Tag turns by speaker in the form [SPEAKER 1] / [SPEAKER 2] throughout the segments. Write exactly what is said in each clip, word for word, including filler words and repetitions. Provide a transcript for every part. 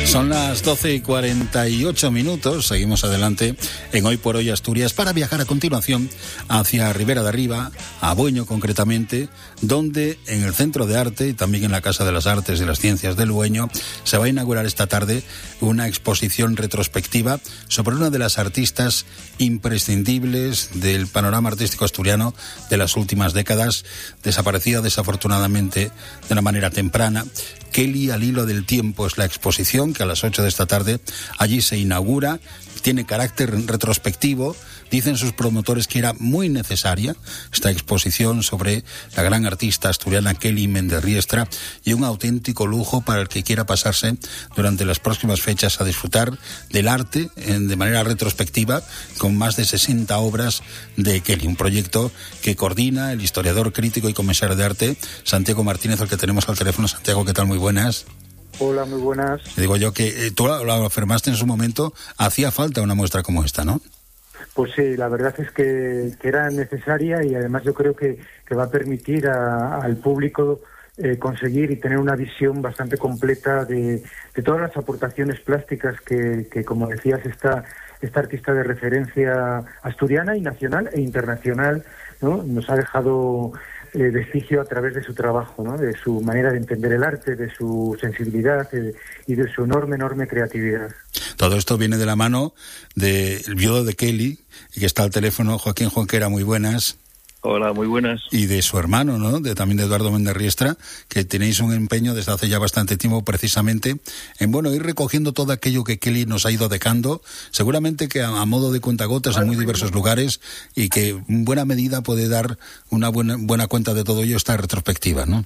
[SPEAKER 1] Son las doce y cuarenta y ocho minutos, seguimos adelante en Hoy por Hoy Asturias para viajar a continuación hacia Ribera de Arriba, a Bueño concretamente, donde en el Centro de Arte y también en la Casa de las Artes y las Ciencias del Bueño se va a inaugurar esta tarde una exposición retrospectiva sobre una de las artistas imprescindibles del panorama artístico asturiano de las últimas décadas, desaparecida desafortunadamente de una manera temprana. Kelly al hilo del tiempo es la exposición que a las ocho de esta tarde allí se inaugura. Tiene carácter retrospectivo. Dicen sus promotores que era muy necesaria esta exposición sobre la gran artista asturiana Kelly Méndez Riestra, y un auténtico lujo para el que quiera pasarse durante las próximas fechas a disfrutar del arte en, de manera retrospectiva, con más de sesenta obras de Kelly. Un proyecto que coordina el historiador, crítico y comisario de arte Santiago Martínez, al que tenemos al teléfono. Santiago, ¿qué tal? Muy buenas.
[SPEAKER 2] Hola, muy buenas.
[SPEAKER 1] Digo yo que eh, tú lo, lo afirmaste en su momento, hacía falta una muestra como esta, ¿no?
[SPEAKER 2] Pues sí, la verdad es que, que era necesaria, y además yo creo que, que va a permitir a, al público eh, conseguir y tener una visión bastante completa de, de todas las aportaciones plásticas que, que como decías, esta, esta artista de referencia asturiana y nacional e internacional, ¿no?, nos ha dejado eh, vestigio a través de su trabajo, ¿no?, de su manera de entender el arte, de su sensibilidad eh, y de su enorme, enorme creatividad.
[SPEAKER 1] Todo esto viene de la mano del viudo de Kelly, que está al teléfono, Joaquín Jonquera. Muy buenas.
[SPEAKER 3] Hola, muy buenas.
[SPEAKER 1] Y de su hermano, ¿no?, de, también de Eduardo Méndez Riestra, que tenéis un empeño desde hace ya bastante tiempo precisamente en, bueno, ir recogiendo todo aquello que Kelly nos ha ido dejando, seguramente que a, a modo de cuentagotas en muy diversos lugares, y que en buena medida puede dar una buena, buena cuenta de todo ello esta retrospectiva, ¿no?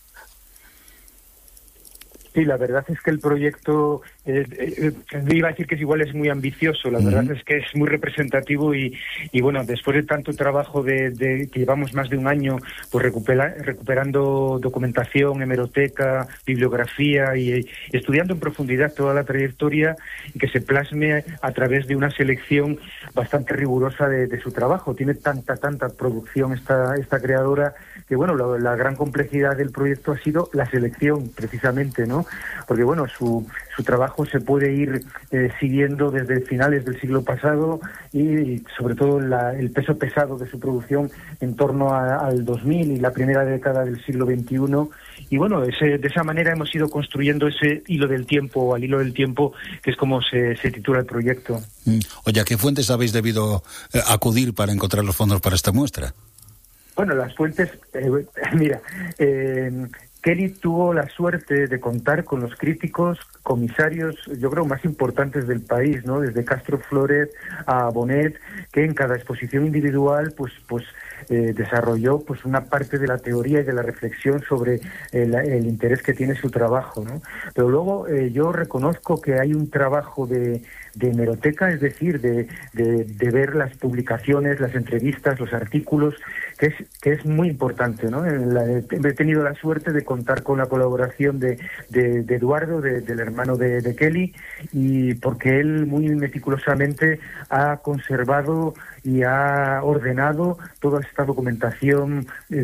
[SPEAKER 2] Sí, la verdad es que el proyecto, eh, eh, iba a decir que es igual es muy ambicioso, la uh-huh. verdad es que es muy representativo y, y bueno, después de tanto trabajo de, de que llevamos más de un año pues recupera, recuperando documentación, hemeroteca, bibliografía y, y estudiando en profundidad toda la trayectoria, y que se plasme a través de una selección bastante rigurosa de, de su trabajo. Tiene tanta, tanta producción esta, esta creadora que bueno, la, la gran complejidad del proyecto ha sido la selección precisamente, ¿no? Porque bueno, su, su trabajo se puede ir eh, siguiendo desde finales del siglo pasado, y sobre todo la, el peso pesado de su producción en torno a, al dos mil y la primera década del siglo veintiuno. Y bueno, ese, de esa manera hemos ido construyendo ese hilo del tiempo, o al hilo del tiempo, que es como se, se titula el proyecto.
[SPEAKER 1] Mm. Oye, ¿a qué fuentes habéis debido eh, acudir para encontrar los fondos para esta muestra?
[SPEAKER 2] Bueno, las fuentes, eh, mira, eh, Kelly tuvo la suerte de contar con los críticos, comisarios, yo creo, más importantes del país, ¿no? Desde Castro Flores a Bonet, que en cada exposición individual, pues, pues eh, desarrolló, pues, una parte de la teoría y de la reflexión sobre el, el interés que tiene su trabajo, ¿no? Pero luego eh, yo reconozco que hay un trabajo de, de hemeroteca, es decir, de, de, de ver las publicaciones, las entrevistas, los artículos, que es que es muy importante, ¿no? La, he tenido la suerte de contar con la colaboración de, de, de Eduardo, de, del hermano de, de Kelly, y porque él muy meticulosamente ha conservado y ha ordenado toda esta documentación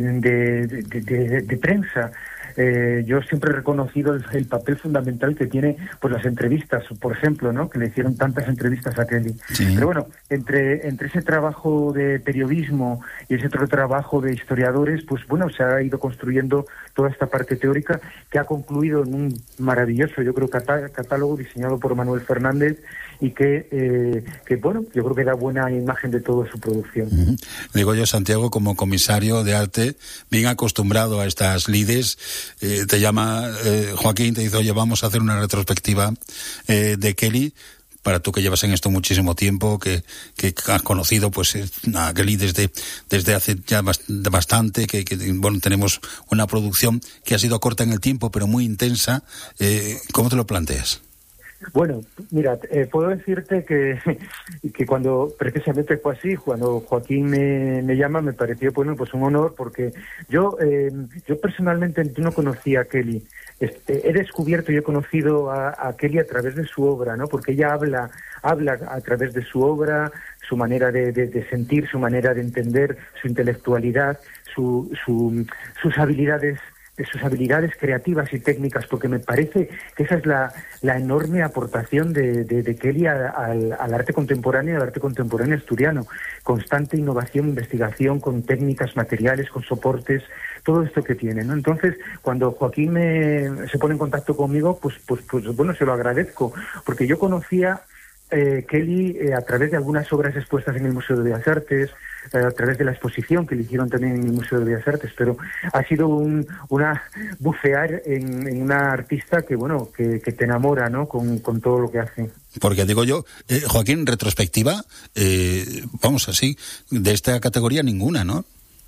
[SPEAKER 2] de, de, de, de, de prensa. Eh, yo siempre he reconocido el, el papel fundamental que tiene pues las entrevistas, por ejemplo, ¿no?, que le hicieron tantas entrevistas a Kelly. Sí. Pero bueno, entre entre ese trabajo de periodismo y ese otro trabajo de historiadores, pues bueno, se ha ido construyendo toda esta parte teórica, que ha concluido en un maravilloso, yo creo, catá- catálogo diseñado por Manuel Fernández, y que, eh, que, bueno, yo creo que da buena imagen de toda su producción.
[SPEAKER 1] Uh-huh. Digo yo, Santiago, como comisario de arte, bien acostumbrado a estas lides, eh, te llama eh, Joaquín, te dice, oye, vamos a hacer una retrospectiva eh, de Kelly. Para tú que llevas en esto muchísimo tiempo, que, que has conocido pues a Kelly desde, desde hace ya bastante, que, que bueno, tenemos una producción que ha sido corta en el tiempo, pero muy intensa. Eh, ¿Cómo te lo planteas?
[SPEAKER 2] Bueno, mira, eh, puedo decirte que, que cuando precisamente fue así, cuando Joaquín me, me llama, me pareció, bueno, pues un honor, porque yo eh, yo personalmente no conocía a Kelly. Este, he descubierto y he conocido a, a Kelly a través de su obra, ¿no? Porque ella habla habla a través de su obra, su manera de, de, de sentir, su manera de entender, su intelectualidad, su, su, sus habilidades de sus habilidades creativas y técnicas, porque me parece que esa es la, la enorme aportación de, de, de Kelly a, a, al arte contemporáneo, al arte contemporáneo asturiano. Constante innovación, investigación con técnicas, materiales, con soportes, todo esto que tiene, ¿no? Entonces, cuando Joaquín me, se pone en contacto conmigo, pues, pues, pues bueno, se lo agradezco, porque yo conocía eh, Kelly eh, a través de algunas obras expuestas en el Museo de Bellas Artes, a través de la exposición que le hicieron también en el Museo de Bellas Artes, pero ha sido un una bucear en, en una artista que, bueno, que, que te enamora, ¿no?, con, con todo lo que hace.
[SPEAKER 1] Porque digo yo, eh, Joaquín, retrospectiva, eh, vamos así, de esta categoría ninguna, ¿no?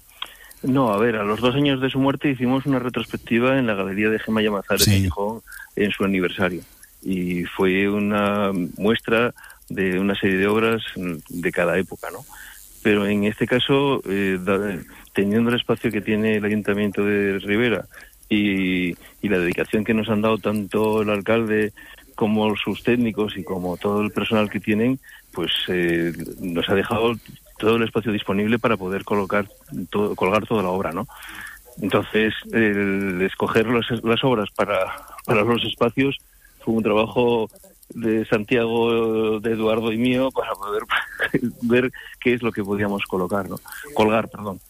[SPEAKER 3] No, a ver, a los dos años de su muerte hicimos una retrospectiva en la Galería de Gemma Llamazares de Gijón en su aniversario. Y fue una muestra de una serie de obras de cada época, ¿no? Pero en este caso, eh, da, teniendo el espacio que tiene el Ayuntamiento de Ribera y, y la dedicación que nos han dado tanto el alcalde como sus técnicos y como todo el personal que tienen, pues eh, nos ha dejado todo el espacio disponible para poder colocar todo, colgar toda la obra, ¿no? Entonces, el escoger los, las obras para, para los espacios fue un trabajo de Santiago, de Eduardo y mío, para poder ver qué es lo que podíamos colocar, ¿no? Colgar, perdón.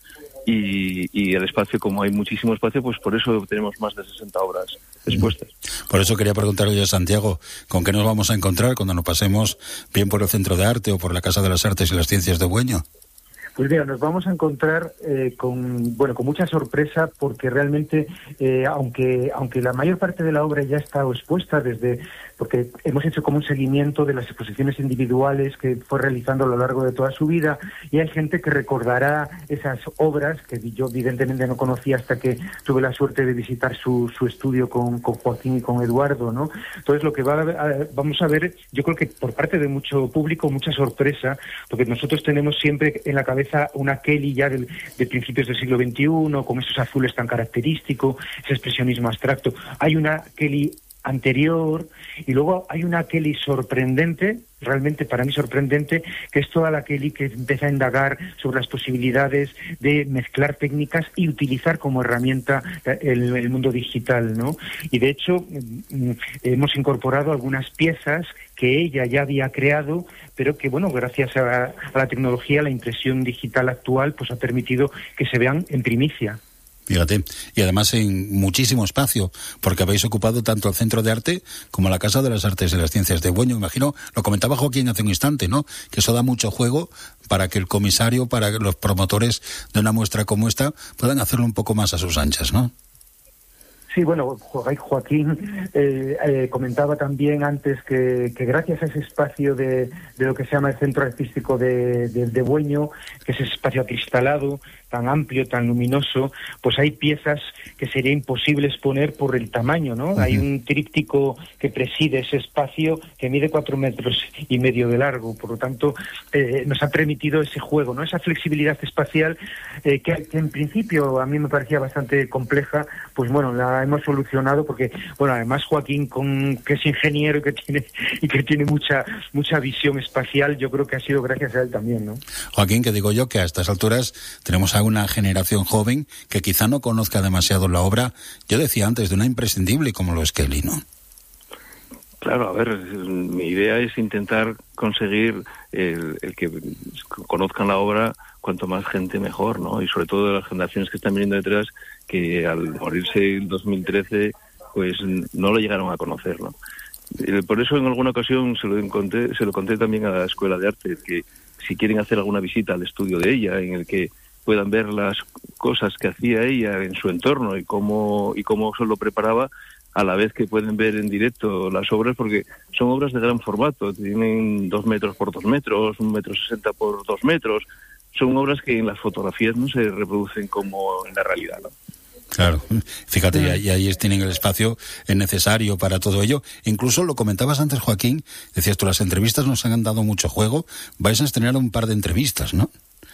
[SPEAKER 3] Y, y el espacio, como hay muchísimo espacio, pues por eso tenemos más de sesenta obras expuestas.
[SPEAKER 1] Por eso quería preguntarle yo a Santiago, ¿con qué nos vamos a encontrar cuando nos pasemos bien por el Centro de Arte o por la Casa de las Artes y las Ciencias de Bueño?
[SPEAKER 2] Pues mira, nos vamos a encontrar eh, con bueno con mucha sorpresa, porque realmente, eh, aunque aunque la mayor parte de la obra ya está expuesta desde, porque hemos hecho como un seguimiento de las exposiciones individuales que fue realizando a lo largo de toda su vida, y hay gente que recordará esas obras que yo evidentemente no conocía hasta que tuve la suerte de visitar su, su estudio con, con Joaquín y con Eduardo, ¿no? Entonces lo que va a, vamos a ver, yo creo que por parte de mucho público, mucha sorpresa, porque nosotros tenemos siempre en la cabeza una Kelly ya del, de principios del siglo veintiuno, con esos azules tan característicos, ese expresionismo abstracto. Hay una Kelly anterior, y luego hay una Kelly sorprendente, realmente para mí sorprendente, que es toda la Kelly que empieza a indagar sobre las posibilidades de mezclar técnicas y utilizar como herramienta el, el mundo digital, ¿no? Y de hecho hemos incorporado algunas piezas que ella ya había creado, pero que, bueno, gracias a, a la tecnología, la impresión digital actual, pues ha permitido que se vean en primicia.
[SPEAKER 1] Fíjate, y además en muchísimo espacio, porque habéis ocupado tanto el Centro de Arte como la Casa de las Artes y las Ciencias de Bueño. Imagino, lo comentaba Joaquín hace un instante, ¿no?, que eso da mucho juego para que el comisario, para que los promotores de una muestra como esta puedan hacerlo un poco más a sus anchas, ¿no?
[SPEAKER 2] Sí, bueno, Joaquín eh, eh, comentaba también antes que, que gracias a ese espacio de, de lo que se llama el Centro Artístico de, de, de Bueño, que es ese espacio acristalado, tan amplio, tan luminoso, pues hay piezas que sería imposible exponer por el tamaño, ¿no? Uh-huh. Hay un tríptico que preside ese espacio que mide cuatro metros y medio de largo, por lo tanto eh, nos ha permitido ese juego, ¿no?, esa flexibilidad espacial eh, que, que en principio a mí me parecía bastante compleja, pues bueno, la hemos solucionado, porque bueno, además Joaquín, con que es ingeniero y que tiene y que tiene mucha mucha visión espacial, yo creo que ha sido gracias a él también, ¿no?
[SPEAKER 1] Joaquín, que digo yo que a estas alturas tenemos a una generación joven que quizá no conozca demasiado la obra, yo decía antes, de una imprescindible como lo es Kelly, ¿no?
[SPEAKER 3] Claro, a ver, mi idea es intentar conseguir el, el que conozcan la obra cuanto más gente mejor, ¿no? Y sobre todo las generaciones que están viniendo detrás, que al morirse en dos mil trece, pues no lo llegaron a conocer, ¿no? Por eso en alguna ocasión se lo conté, se lo conté también a la Escuela de Arte, que si quieren hacer alguna visita al estudio de ella, en el que puedan ver las cosas que hacía ella en su entorno y cómo y cómo se lo preparaba, a la vez que pueden ver en directo las obras, porque son obras de gran formato, tienen dos metros por dos metros, un metro sesenta por dos metros, son obras que en las fotografías no se reproducen como en la realidad, ¿no?
[SPEAKER 1] Claro, fíjate, y, y ahí tienen el espacio necesario para todo ello. Incluso lo comentabas antes, Joaquín, decías tú, las entrevistas nos han dado mucho juego, vais a estrenar un par de entrevistas, ¿no?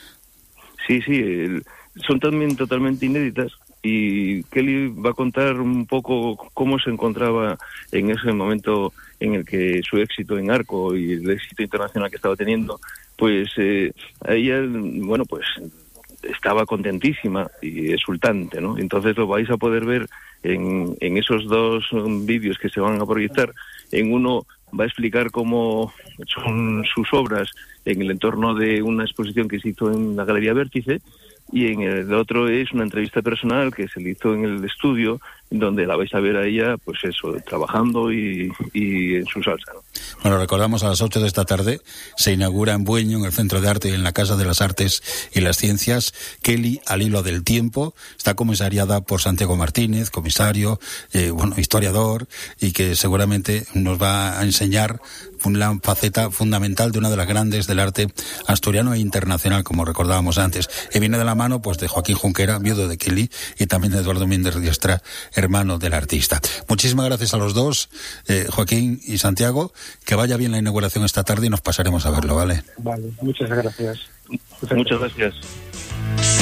[SPEAKER 3] Sí, sí, el, son también totalmente inéditas, y Kelly va a contar un poco cómo se encontraba en ese momento en el que su éxito en Arco y el éxito internacional que estaba teniendo, pues eh, a ella, bueno, pues estaba contentísima y exultante, ¿no? Entonces lo vais a poder ver en, en esos dos um, vídeos que se van a proyectar. En uno va a explicar cómo son sus obras en el entorno de una exposición que se hizo en la Galería Vértice, y en el otro es una entrevista personal que se le hizo en el estudio, donde la vais a ver a ella, pues eso, trabajando y, y en su salsa, ¿no?
[SPEAKER 1] Bueno, recordamos, a las ocho de esta tarde se inaugura en Bueño, en el Centro de Arte y en la Casa de las Artes y las Ciencias, Kelly al hilo del tiempo. Está comisariada por Santiago Martínez, comisario, eh, bueno, historiador, y que seguramente nos va a enseñar una faceta fundamental de una de las grandes del arte asturiano e internacional, como recordábamos antes. Y viene de la mano, pues, de Joaquín Junquera, viudo de Kelly, y también de Eduardo Méndez Diestra, hermano del artista. Muchísimas gracias a los dos, eh, Joaquín y Santiago. Que vaya bien la inauguración esta tarde y nos pasaremos a verlo, ¿vale?
[SPEAKER 2] Vale, muchas gracias.
[SPEAKER 3] Muchas, muchas gracias.